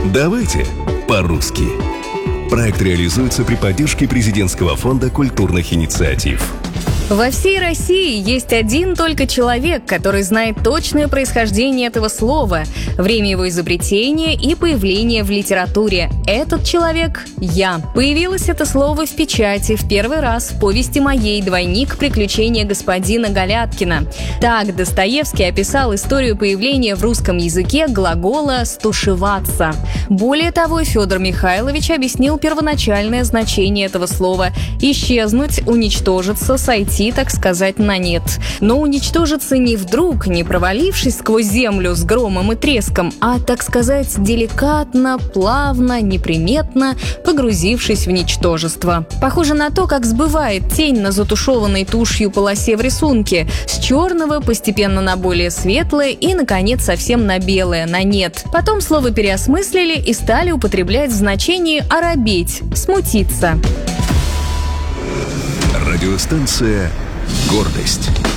Давайте по-русски. Проект реализуется при поддержке Президентского фонда культурных инициатив. Во всей России есть один только человек, который знает точное происхождение этого слова, время его изобретения и появления в литературе. Этот человек — я. Появилось это слово в печати в первый раз в повести моей «Двойник. Приключения господина Галяткина». Так Достоевский описал историю появления в русском языке глагола «стушеваться». Более того, Федор Михайлович объяснил первоначальное значение этого слова — исчезнуть, уничтожиться, сойти, так сказать, на нет. Но уничтожиться не вдруг, не провалившись сквозь землю с громом и треском, а, так сказать, деликатно, плавно, неприметно погрузившись в ничтожество. Похоже на то, как сбывает тень на затушеванной тушью полосе в рисунке, с черного постепенно на более светлое и, наконец, совсем на белое, на нет. Потом слово переосмыслили и стали употреблять в значении оробеть, смутиться. Радиостанция «Гордость».